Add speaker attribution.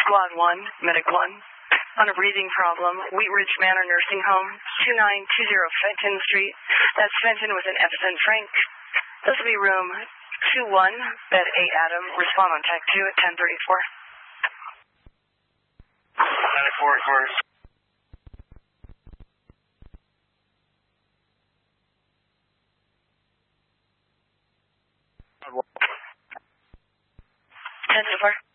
Speaker 1: Squad 1, Medic 1. On a breathing problem, Wheat Ridge Manor Nursing Home, 2920 Fenton Street. That's Fenton with an F and Frank. This will be room 21, bed 8 Adam. Respond on tech 2 at 1034.
Speaker 2: 94 records.
Speaker 1: Ten so far.